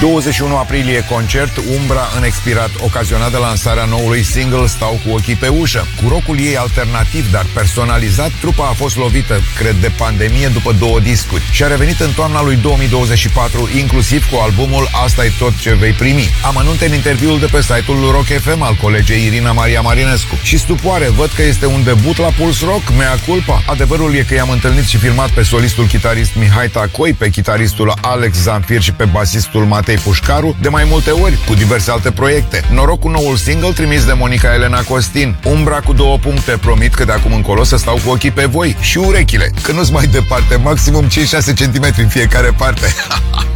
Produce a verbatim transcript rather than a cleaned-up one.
douăzeci și unu aprilie concert Umbra în expirat, ocazionat de lansarea noului single Stau cu ochii pe ușă. Cu rockul ei alternativ, dar personalizat, trupa a fost lovită, cred, de pandemie după două discuri și a revenit în toamna lui două mii douăzeci și patru, inclusiv cu albumul Asta-i tot ce vei primi. Amănunte în interviul de pe site-ul Rock F M al colegei Irina Maria Marinescu. Și stupoare, văd că este un debut la Puls Rock, mea culpa. Adevărul e că i-am întâlnit și filmat pe solistul chitarist Mihai Tacoi, pe chitaristul Alex Zamfir și pe basistul Matei Pușcaru de mai multe ori, cu diverse alte proiecte. Noroc cu noul single trimis de Monica Elena Costin. Umbra cu două puncte, promit că de acum încolo să stau cu ochii pe voi și urechile, că nu-s mai departe, maximum cinci șase centimetri în fiecare parte.